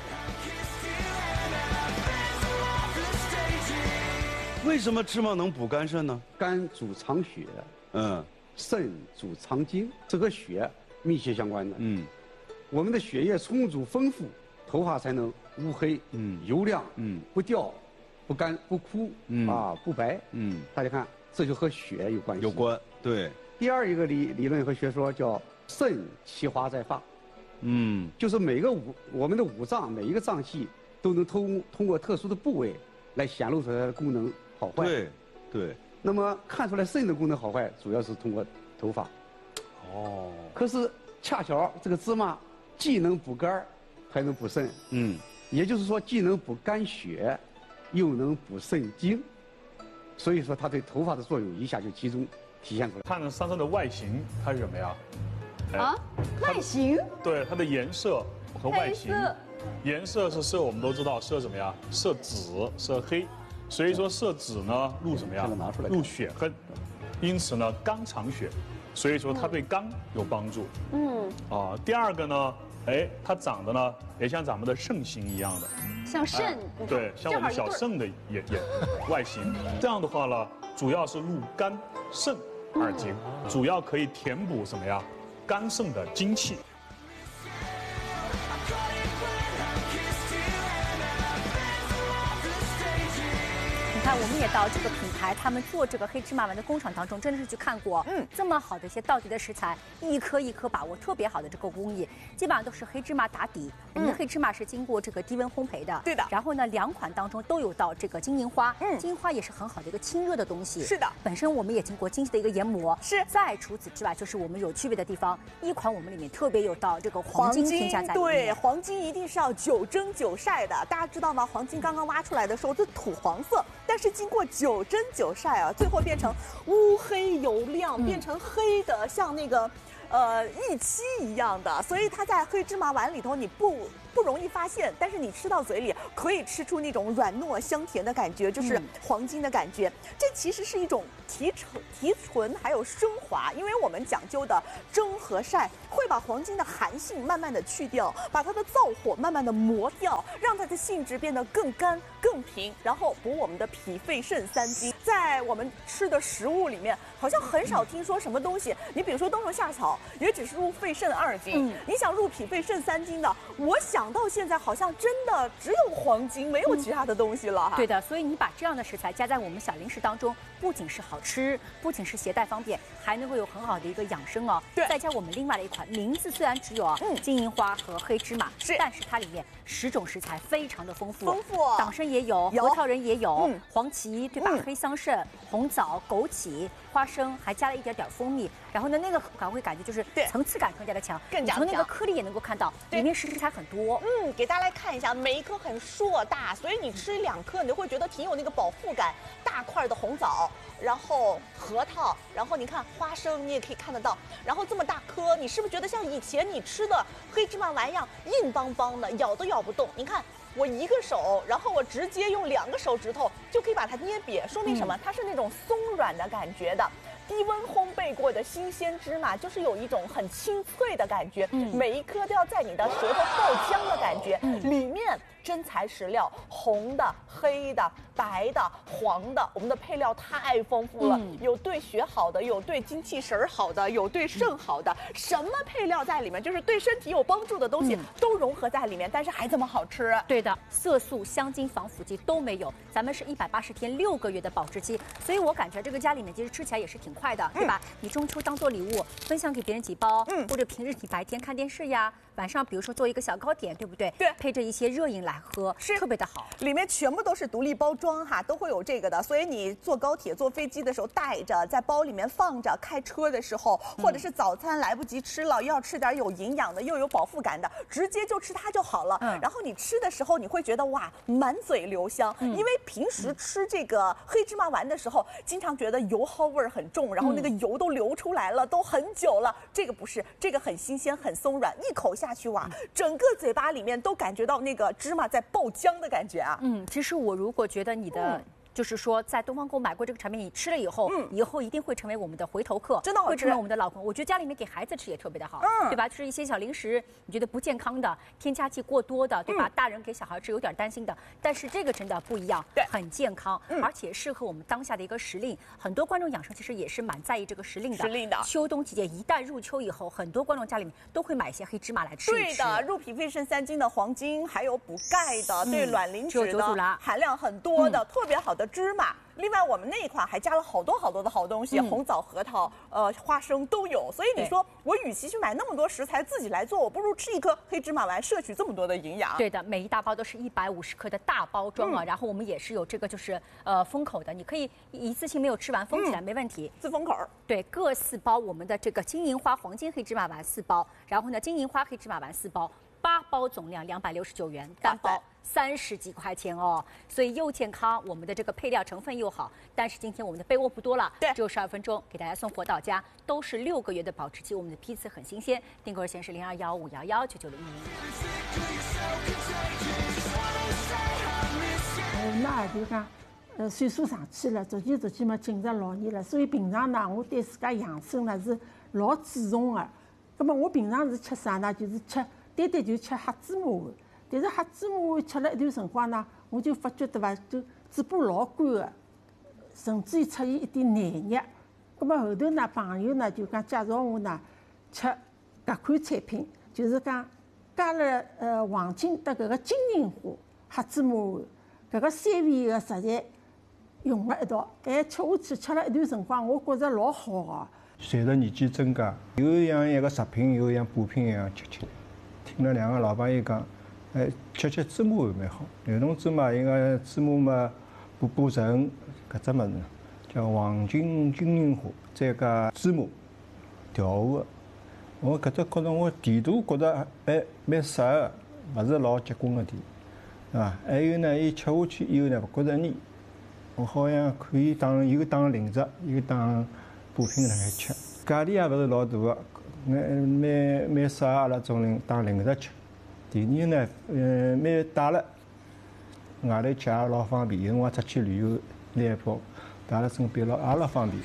为什么芝麻能补肝肾呢？ 肝主藏血，嗯，肾主藏精，这和血密切相关的。嗯，我们的血液充足丰富，头发才能乌黑，嗯，油亮，嗯，不掉，不干不枯，嗯啊不白，嗯，大家看，这就和血有关系。 有关，对。 第二一个理理论和学说叫肾其华在发，嗯，就是每个五我们的五脏每一个脏器都能通通过特殊的部位来显露出来的功能。好坏对，对。 那么看出来肾的功能好坏，主要是通过头发。哦。可是恰巧这个芝麻既能补肝，还能补肾。嗯。也就是说，既能补肝血，又能补肾精。所以说，它对头发的作用一下就集中体现出来。 看着桑葚的外形，它是什么呀？ 哎、啊？外形？ 对，它的颜色和外形。颜色是色，我们都知道色什么呀？色紫，色黑。所以说色紫呢入什么呀？入血恨，因此呢肝藏血，所以说它对肝有帮助。嗯。啊，第二个呢，哎，它长得呢也像咱们的肾形一样的， 像肾。哎、 对，像我们小肾的也也外形。这样的话呢，主要是入肝肾二经，嗯、主要可以填补什么呀？肝肾的精气。 看，我们也到这个品牌他们做这个黑芝麻丸的工厂当中，真的是去看过，嗯，这么好的一些道地的食材，一颗一颗把握特别好的这个工艺，基本上都是黑芝麻打底。我们的黑芝麻是经过这个低温烘焙的， 对的。 然后呢，两款当中都有到这个金银花，嗯，金银花也是很好的一个清热的东西， 是的。 本身我们也经过精细的一个研磨， 是。 再除此之外，就是我们有区别的地方，一款我们里面特别有到这个黄金添加在里面。 对，黄金一定是要九蒸九晒的，大家知道吗？黄金刚刚挖出来的时候是土黄色，但是经过九蒸九晒啊，最后变成乌黑油亮，变成黑的，像那个呃玉漆一样的，所以它在黑芝麻丸里头你不不容易发现，但是你吃到嘴里可以吃出那种软糯香甜的感觉，就是黄金的感觉。这其实是一种提纯、提纯还有升华，因为我们讲究的蒸和晒会把黄金的寒性慢慢的去掉，把它的燥火慢慢的磨掉，让它的性质变得更干、更平，然后补我们的脾、肺、肾三经。在我们吃的食物里面，好像很少听说什么东西，你比如说冬虫夏草，也只是入肺肾二经，嗯、你想入脾、肺、肾三经的，我想到现在好像真的只有黄金，没有其他的东西了哈。 对的，所以你把这样的食材加在我们小零食当中，不仅是好吃，不仅是携带方便，还能够有很好的一个养生哦。 对， 再加我们另外的一款，名字虽然只有嗯金银花和黑芝麻， 是， 但是它里面十种食材非常的丰富， 丰富， 党参也有， 有核桃仁也有， 嗯、 黄芪对吧？嗯、黑桑葚、红枣、枸杞、花生，还加了一点点蜂蜜。然后呢，那个口感会感觉就是层次感更加的强， 更加从那个颗粒也能够看到里面食材很多。 嗯，给大家来看一下，每一颗很硕大，所以你吃两颗，你就会觉得挺有那个饱腹感。大块的红枣，然后核桃，然后你看花生，你也可以看得到。然后这么大颗，你是不是觉得像以前你吃的黑芝麻丸一样硬邦邦的，咬都咬不动？你看。我一个手，然后我直接用两个手指头就可以把它捏瘪，说明什么？嗯、它是那种松软的感觉的。低温烘焙过的新鲜芝麻，就是有一种很清脆的感觉，嗯、每一颗都要在你的舌头爆浆的感觉。嗯、里面真材实料，红的、黑的、白的、黄的，我们的配料太丰富了，嗯、有对血好的，有对精气神好的，有对肾好的，嗯、什么配料在里面，就是对身体有帮助的东西、嗯、都融合在里面，但是还这么好吃。 对的，色素、香精、防腐剂都没有，咱们是一百八十天六个月的保质期，所以我感觉这个家里面其实吃起来也是挺快的，对吧？嗯、你中秋当做礼物分享给别人几包，嗯，或者平日你白天看电视呀，晚上比如说做一个小糕点，对不对？ 对， 配着一些热饮来喝， 是特别的好。 里面全部都是独立包装哈，都会有这个的，所以你坐高铁、坐飞机的时候带着，在包里面放着，开车的时候，或者是早餐来不及吃了，又要吃点有营养的，又有饱腹感的，直接就吃它就好了。嗯，然后你吃的时候，你会觉得哇，满嘴留香，嗯、因为平时吃这个黑芝麻丸的时候，经常觉得油耗味儿很重，然后那个油都流出来了，都很久了。这个不是，这个很新鲜，很松软，一口下去哇，整个嘴巴里面都感觉到那个芝麻在爆浆的感觉啊。 嗯，其实我如果觉得你的。嗯就是说，在东方购买过这个产品，你吃了以后，嗯，以后一定会成为我们的回头客， 真的好吃， 会成为我们的老公。我觉得家里面给孩子吃也特别的好，嗯，对吧？就是一些小零食，你觉得不健康的、添加剂过多的，对吧？嗯、大人给小孩吃有点担心的，但是这个真的不一样， 对， 很健康，嗯、而且适合我们当下的一个时令。很多观众养生其实也是蛮在意这个时令的， 时令的。 秋冬季节一旦入秋以后，很多观众家里面都会买一些黑芝麻来吃一吃。 对的，入脾肺肾三经的黄金，还有补钙的，嗯、对卵磷脂的含量很多的，嗯、特别好的芝麻。另外，我们那一款还加了好多好多的好东西，嗯、红枣、核桃、呃花生都有。所以你说，我与其去买那么多食材自己来做，我不如吃一颗黑芝麻丸，摄取这么多的营养。 对的，每一大包都是一百五十克的大包装啊。嗯、然后我们也是有这个就是呃封口的，你可以一次性没有吃完封起来、嗯、没问题， 自封口。 对，各四包我们的这个金银花黄金黑芝麻丸四包，然后呢金银花黑芝麻丸四包。八包总量两百六十九元，单包三十几块钱哦，所以又健康，我们的这个配料成分又好。但是今天我们的备货不多了， 对， 只有十二分钟，给大家送货到家，都是六个月的保质期，我们的批次很新鲜。订购热线是零二幺五幺幺九九零零。 呃，那就讲，呃，岁数上去了，逐渐逐渐嘛进入老年了，所以平常呢，我对自家养生呢是老注重的。那么我平常是吃啥呢？就是吃。单单就吃黑芝麻丸，但是黑芝麻丸吃了一段辰光呢，我就发觉对伐，就嘴巴老干的，甚至于出现一点黏液。那么后头呢，朋友呢就讲介绍我呢吃搿款产品，就是讲加了呃黄金的搿个金银花黑芝麻丸，搿个三味个食材融了一道，还吃下去吃了一段辰光，我觉着老好个。 随着年纪增加，又像一个食品，又像补品一样吃吃。听了两个老朋友讲，哎，吃吃芝麻还蛮好。有种芝麻，应该芝麻嘛补补肾，搿只物事叫黄金金银花，再加芝麻调和。我搿只觉着我甜度觉着还蛮适合，勿是老结棍个甜，对伐？还有呢，伊吃下去以后呢，勿觉着腻。我好像可以当又当零食，又当补品辣海吃。价钿也勿是老大个，蛮蛮蛮适合阿拉种人当零食吃。第二呢，嗯，蛮带了外头吃也老方便，有辰光出去旅游拿一包，带辣身边老也老方便。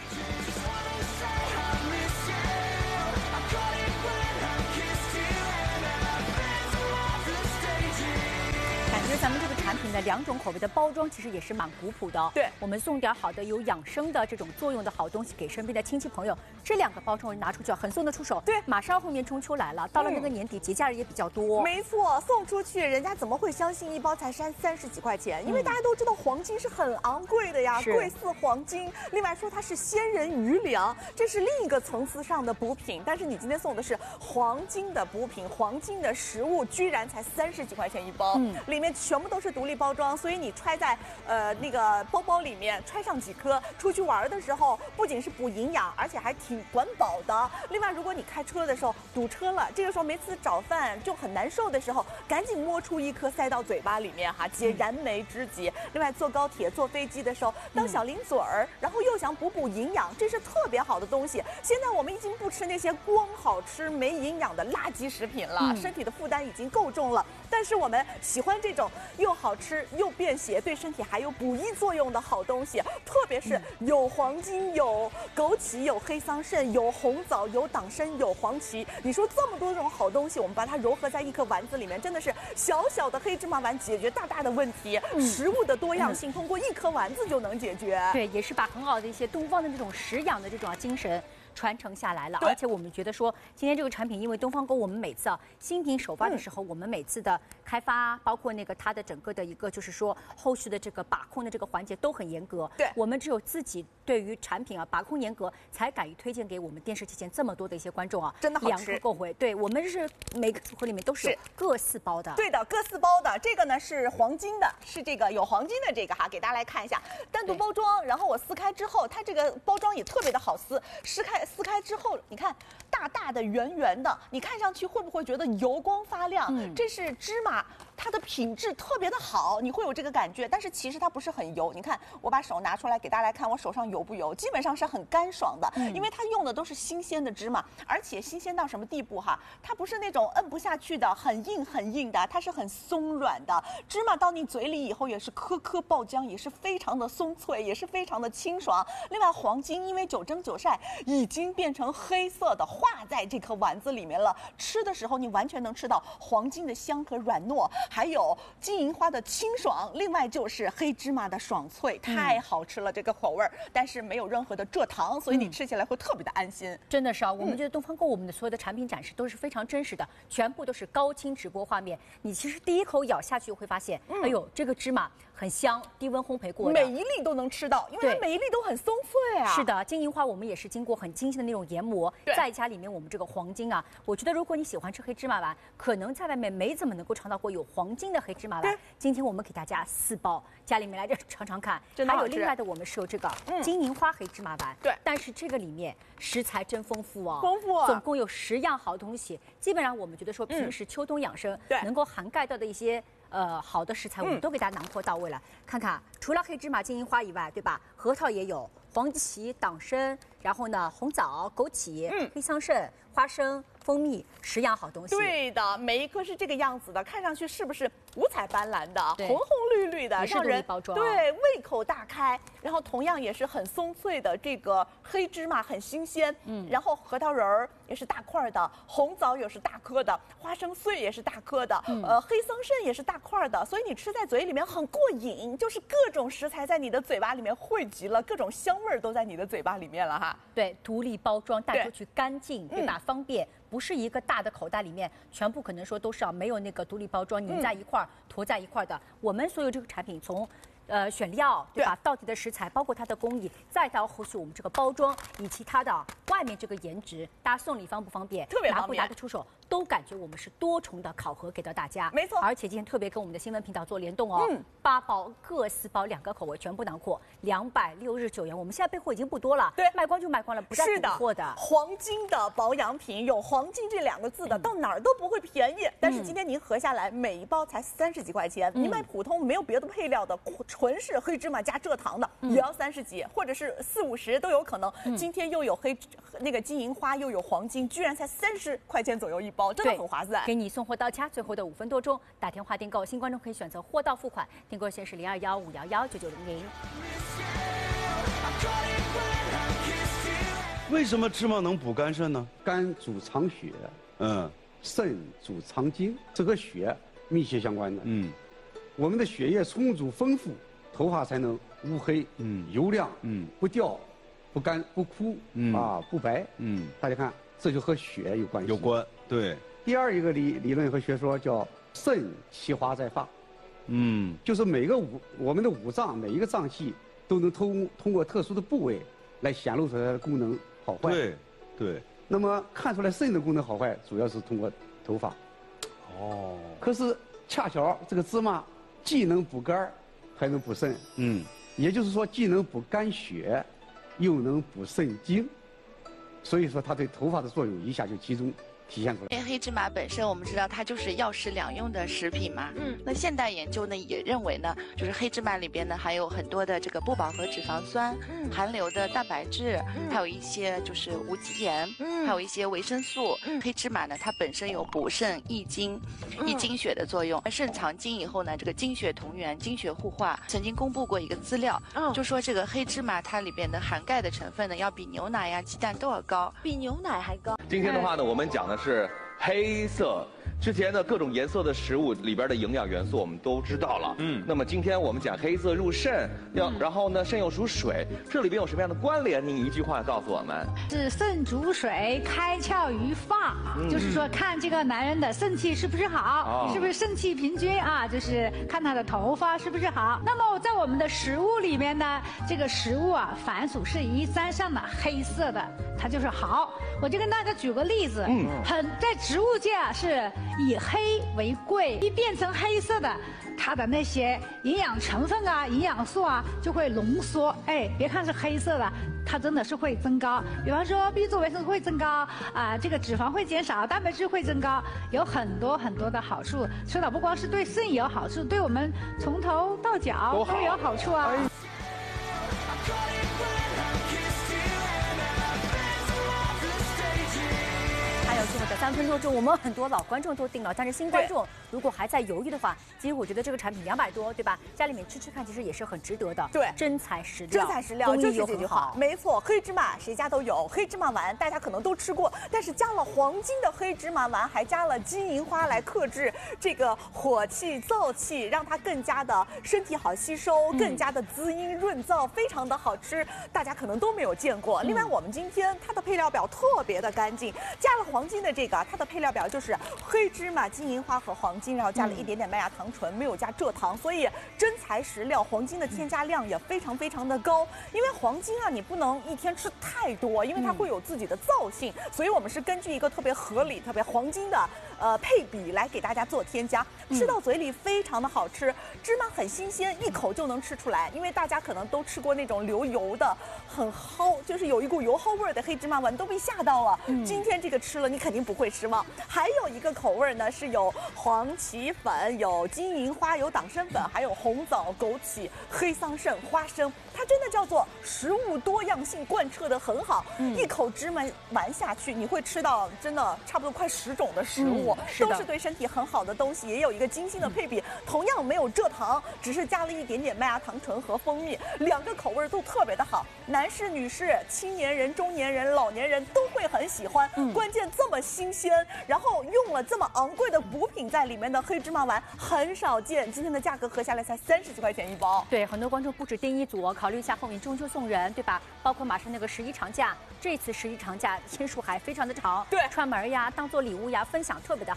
咱们这个产品的两种口味的包装其实也是蛮古朴的哦。 对， 我们送点好的有养生的这种作用的好东西给身边的亲戚朋友，这两个包装拿出去很送得出手。 对， 马上后面中秋来了，到了那个年底，节假日也比较多。 没错，送出去人家怎么会相信一包才三三十几块钱？因为大家都知道黄金是很昂贵的呀，贵似黄金。另外说它是鲜人余粮，这是另一个层次上的补品。但是你今天送的是黄金的补品，黄金的食物，居然才三十几块钱一包，嗯，里面全部都是独立包装，所以你揣在呃那个包包里面，揣上几颗，出去玩的时候不仅是补营养，而且还挺管饱的。另外，如果你开车的时候堵车了，这个时候没吃早饭就很难受的时候，赶紧摸出一颗塞到嘴巴里面哈，解燃眉之急。另外，坐高铁、坐飞机的时候当小零嘴儿，然后又想补补营养，这是特别好的东西。现在我们已经不吃那些光好吃没营养的垃圾食品了，嗯、身体的负担已经够重了。但是我们喜欢这种又好吃又便携，对身体还有补益作用的好东西，特别是有黄金、有枸杞、有黑桑葚、有红枣、有党参、有黄芪。你说这么多种好东西，我们把它糅合在一颗丸子里面，真的是小小的黑芝麻丸解决大大的问题。嗯、食物的多样性通过一颗丸子就能解决。 对，也是把很好的一些东方的这种食养的这种精神传承下来了，而且我们觉得说，今天这个产品，因为东方沟我们每次啊新品首发的时候，嗯、我们每次的开发，包括那个它的整个的一个就是说后续的这个把控的这个环节都很严格。 对， 我们只有自己对于产品啊把控严格，才敢于推荐给我们电视机前这么多的一些观众啊， 真的好吃。 两个购回，对我们是每个组合里面都是各四包的。 对的，各四包的。这个呢是黄金的，是这个有黄金的这个哈，给大家来看一下单独包装，然后我撕开之后，它这个包装也特别的好撕，撕开撕开之后。你看，大大的、圆圆的，你看上去会不会觉得油光发亮？嗯，这是芝麻，它的品质特别的好，你会有这个感觉。但是其实它不是很油。你看，我把手拿出来给大家来看，我手上油不油？基本上是很干爽的，嗯、因为它用的都是新鲜的芝麻，而且新鲜到什么地步哈？它不是那种摁不下去的、很硬很硬的，它是很松软的。芝麻到你嘴里以后也是颗颗爆浆，也是非常的松脆，也是非常的清爽。另外，黄金因为久蒸久晒，已经变成黑色的化在这颗丸子里面了，吃的时候你完全能吃到黄金的香和软糯，还有金银花的清爽，另外就是黑芝麻的爽脆，太好吃了这个口味儿，但是没有任何的蔗糖，所以你吃起来会特别的安心。 真的是啊，我们觉得东方购我们的所有的产品展示都是非常真实的，全部都是高清直播画面。你其实第一口咬下去会发现，嗯、哎呦，这个芝麻很香，低温烘焙过的， 每一粒都能吃到，因为它每一粒都很松脆啊。 是的，金银花我们也是经过很精细的那种研磨，再加里面我们这个黄金啊，我觉得如果你喜欢吃黑芝麻丸，可能在外面没怎么能够尝到过有黄金的黑芝麻丸。今天我们给大家四包，家里面来这尝尝看。还有另外的，我们是有这个金银花黑芝麻丸， 对、嗯， 但是这个里面食材真丰富哦， 丰富、啊， 总共有十样好东西。基本上我们觉得说平时秋冬养生、嗯、能够涵盖到的一些。呃，好的食材我们都给大家囊括到位了。嗯、看看，除了黑芝麻、金银花以外，对吧？核桃也有，黄芪、党参，然后呢，红枣、枸杞、嗯、黑桑葚、花生、蜂蜜，十样好东西。 对的，每一颗是这个样子的，看上去是不是五彩斑斓的、红红绿绿的，让人包装对胃口大开。然后同样也是很松脆的，这个黑芝麻很新鲜，嗯，然后核桃仁儿也是大块的，红枣也是大颗的，花生碎也是大颗的，嗯、呃，黑桑葚也是大块的，所以你吃在嘴里面很过瘾，就是各种食材在你的嘴巴里面汇集了，各种香味儿都在你的嘴巴里面了哈。 对，独立包装，带出去干净，对吧？嗯、方便。不是一个大的口袋里面全部可能说都是啊，没有那个独立包装粘在一块儿、嗯、坨在一块的。我们所有这个产品从呃选料，对吧？到底的食材，包括它的工艺，再到后续我们这个包装以及它的外面这个颜值，大家送礼方不方便？ 特别方便， 拿不拿得出手，都感觉我们是多重的考核给到大家。 没错， 而且今天特别跟我们的新闻频道做联动哦，嗯，八包各四包两个口味全部囊括，两百六十九元。我们现在备货已经不多了， 对， 卖光就卖光了，不再补货的。 黄金的保养品有黄金这两个字的，嗯、到哪儿都不会便宜。但是今天您合下来，每一包才三十几块钱。嗯、您买普通没有别的配料的，纯是黑芝麻加蔗糖的，嗯、也要三十几，或者是四五十都有可能。嗯、今天又有黑那个金银花，又有黄金，居然才三十块钱左右一包，真的很划算。 给你送货到家，最后的五分多钟打电话订购，新观众可以选择货到付款，订购线是零二幺五幺幺九九零零。 为什么芝麻能补肝肾呢？ 肝主藏血，嗯，肾主藏精，这和血密切相关的。嗯，我们的血液充足丰富，头发才能乌黑，嗯，油亮，嗯，不掉，不干不枯，嗯啊不白，嗯，大家看，这就和血有关系。 有关，对。 第二一个理理论和学说叫肾其华在发，嗯，就是每个五我们的五脏每一个脏器都能通通过特殊的部位来显露出来的功能好坏。 对，对。 那么看出来肾的功能好坏，主要是通过头发。哦。可是恰巧这个芝麻既能补肝，还能补肾。嗯。也就是说，既能补肝血，又能补肾精，所以说它对头发的作用一下就集中。体现出来。 因为黑芝麻本身我们知道它就是药食两用的食品嘛，嗯，那现代研究呢也认为呢，就是黑芝麻里边呢含有很多的这个不饱和脂肪酸，嗯，含硫的蛋白质，嗯，还有一些就是无机盐，嗯，还有一些维生素。嗯，黑芝麻呢它本身有补肾益精、益精血的作用。肾藏精以后呢，这个精血同源、精血互化。曾经公布过一个资料，嗯，就说这个黑芝麻它里边的含钙的成分呢要比牛奶呀、鸡蛋都要高， 比牛奶还高。 今天的话呢，我们讲的是黑色。之前的各种颜色的食物里边的营养元素我们都知道了，嗯，那么今天我们讲黑色入肾，要、嗯、然后呢肾又属水，这里边有什么样的关联？您一句话告诉我们。 是肾主水，开窍于发，嗯、就是说看这个男人的肾气是不是好，哦、是不是肾气平均啊？就是看他的头发是不是好。那么在我们的食物里面呢，这个食物啊，凡属是一沾上的黑色的，它就是好。我就跟大家举个例子，嗯，很在植物界啊是。以黑为贵，一变成黑色的，它的那些营养成分啊、营养素啊就会浓缩。哎，别看是黑色的，它真的是会增高。比方说 B 族维生素会增高啊、呃，这个脂肪会减少，蛋白质会增高，有很多很多的好处。吃了不光是对肾有好处，对我们从头到脚都有好处啊。 最后的三分多钟，我们很多老观众都订了，但是新观众如果还在犹豫的话，其实我觉得这个产品两百多，对吧？家里面吃吃看，其实也是很值得的。 对， 真材实料， 真材实料就是这句话，没错。黑芝麻谁家都有，黑芝麻丸大家可能都吃过，但是加了黄金的黑芝麻丸，还加了金银花来克制这个火气、燥气，让它更加的身体好吸收，更加的滋阴润燥，非常的好吃，大家可能都没有见过。另外，我们今天它的配料表特别的干净，加了黄金的这个，它的配料表就是黑芝麻、金银花和黄金，然后加了一点点麦芽糖醇，没有加蔗糖，所以真材实料。黄金的添加量也非常非常的高，因为黄金啊，你不能一天吃太多，因为它会有自己的燥性，所以我们是根据一个特别合理、特别黄金的呃配比来给大家做添加，吃到嘴里非常的好吃，芝麻很新鲜，一口就能吃出来。因为大家可能都吃过那种流油的、很齁，就是有一股油齁味的黑芝麻丸，都被吓到了。嗯、今天这个吃了，你肯定不会失望。还有一个口味呢，是有黄芪粉、有金银花、有党参粉，还有红枣、枸杞、黑桑葚、花生。它真的叫做食物多样性贯彻的很好。嗯、一口芝麻丸下去，你会吃到真的差不多快十种的食物，嗯、是都是对身体很好的东西，也有一个精心的配比。嗯、同样没有蔗糖，只是加了一点点麦芽糖醇和蜂蜜，两个口味都特别的好，男士、女士、青年人、中年人、老年人都会很喜欢。嗯、关键这么新鲜，然后用了这么昂贵的补品在里面的黑芝麻丸很少见，今天的价格合下来才三十几块钱一包。 对，很多观众不止订一组，考虑一下后面中秋送人，对吧？包括马上那个十一长假，这次十一长假天数还非常的长， 对， 串门呀，当做礼物呀，分享特别的好。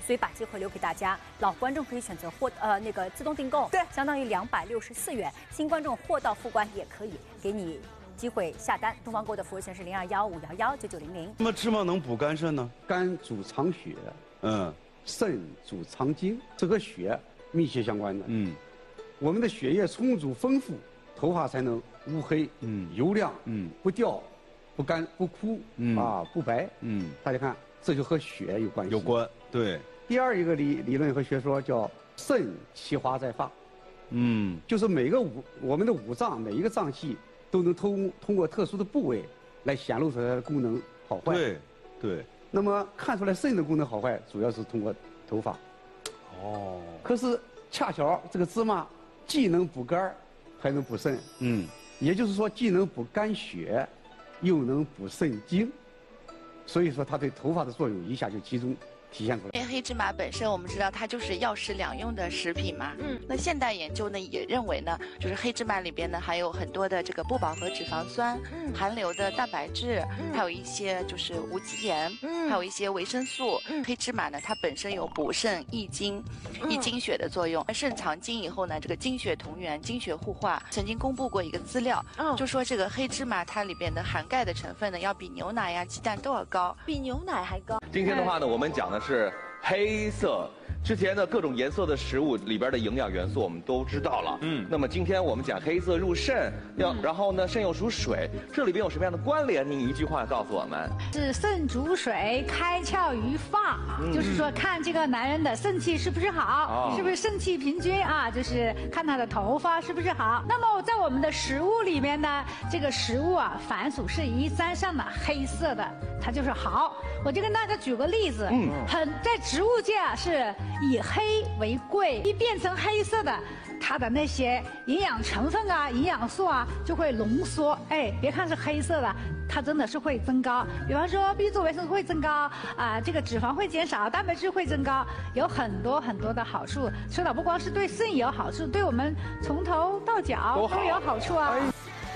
所以把机会留给大家。老观众可以选择货呃那个自动订购， 对， 相当于两百六十四元。新观众货到付款也可以给你机会下单。东方购的服务线是零二幺五幺幺九九零零。 那么芝麻能补肝肾呢？ 肝主藏血， 嗯， 肾主藏精，这和血密切相关的。 嗯， 我们的血液充足丰富，头发才能乌黑，嗯，油亮，嗯，不掉，不干不枯，嗯啊不白，嗯，大家看，这就和血有关系。 有关，对。 第二一个理理论和学说叫肾其华在发，嗯，就是每个五我们的五脏每一个脏器都能通通过特殊的部位来显露出它的功能好坏。 对，对。 那么看出来肾的功能好坏，主要是通过头发。哦。可是恰巧这个芝麻既能补肝，还能补肾。嗯。也就是说，既能补肝血，又能补肾精。所以说，它对头发的作用一下就集中体现出来。 因为黑芝麻本身我们知道它就是药食两用的食品嘛，嗯，那现代研究呢也认为呢，就是黑芝麻里边呢含有很多的这个不饱和脂肪酸，嗯，含硫的蛋白质，嗯，还有一些就是无机盐，嗯，还有一些维生素。嗯，黑芝麻呢它本身有补肾益精、益精血的作用。肾藏精以后呢，这个精血同源、精血互化。曾经公布过一个资料，嗯，就说这个黑芝麻它里边的含钙的成分呢要比牛奶呀、鸡蛋都要高， 比牛奶还高。 今天的话呢，我们讲的是黑色。之前的各种颜色的食物里边的营养元素我们都知道了，嗯，那么今天我们讲黑色入肾，要、嗯、然后呢，肾又属水，这里边有什么样的关联？您一句话告诉我们。 是肾主水，开窍于发，嗯、就是说看这个男人的肾气是不是好，哦、是不是肾气平均啊？就是看他的头发是不是好。那么在我们的食物里面呢，这个食物啊，凡属是一沾上的黑色的，它就是好。我就跟大家举个例子，嗯，很在植物界啊是。以黑为贵，一变成黑色的，它的那些营养成分啊、营养素啊就会浓缩。哎，别看是黑色的，它真的是会增高。比方说 B 族维生素会增高啊、呃，这个脂肪会减少，蛋白质会增高，有很多很多的好处。吃了不光是对肾有好处，对我们从头到脚都有好处啊。哎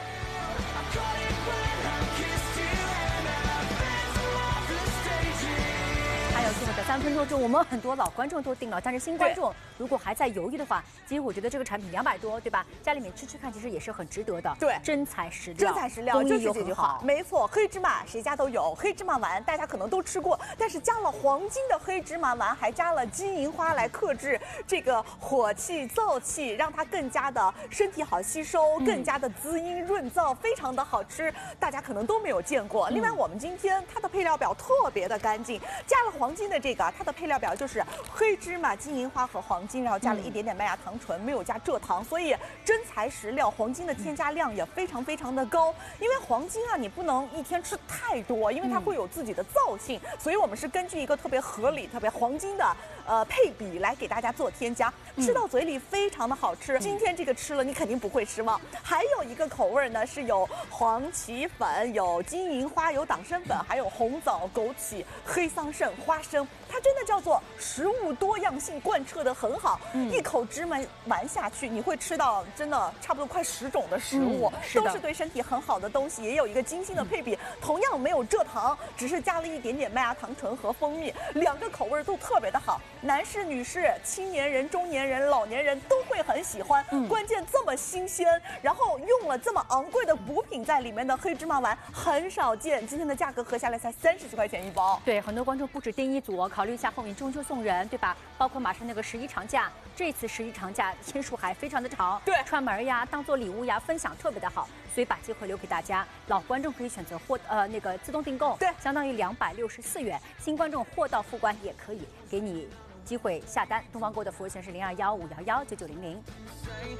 还有最后的三分多钟，我们很多老观众都订了，但是新观众如果还在犹豫的话，其实我觉得这个产品两百多，对吧？家里面吃吃看，其实也是很值得的。 对， 真材实料， 真材实料，就是这句话。没错，黑芝麻谁家都有，黑芝麻丸大家可能都吃过，但是加了黄金的黑芝麻丸，还加了金银花来克制这个火气、燥气，让它更加的身体好吸收，嗯、更加的滋阴润燥，非常的好吃，大家可能都没有见过。嗯、另外，我们今天它的配料表特别的干净，加了黄金的这个，它的配料表就是黑芝麻、金银花和黄金，然后加了一点点麦芽糖醇，没有加蔗糖，所以真材实料。黄金的添加量也非常非常的高，因为黄金啊，你不能一天吃太多，因为它会有自己的燥性，所以我们是根据一个特别合理、特别黄金的呃配比来给大家做添加，吃到嘴里非常的好吃。今天这个吃了你肯定不会失望。还有一个口味呢是有黄芪粉、有金银花、有党参粉，还有红枣、枸杞、黑桑葚、花生。它真的叫做食物多样性贯彻得很好，嗯、一口芝麻丸下去，你会吃到真的差不多快十种的食物，嗯、是都是对身体很好的东西，也有一个精心的配比，嗯、同样没有蔗糖，只是加了一点点麦芽糖醇和蜂蜜，两个口味都特别的好，男士、女士、青年人、中年人、老年人都会很喜欢。嗯、关键这么新鲜，然后用了这么昂贵的补品在里面的黑芝麻丸很少见，今天的价格合下来才三十几块钱一包。 对，很多观众不止订一组，考虑一下后面中秋送人，对吧？包括马上那个十一长假，这次十一长假天数还非常的长， 对， 串门呀，当做礼物呀，分享特别的好，所以把机会留给大家。老观众可以选择货呃那个自动订购， 对， 相当于两百六十四元。新观众货到付款也可以给你机会下单。东方购的服务线是零二幺五幺幺九九零零。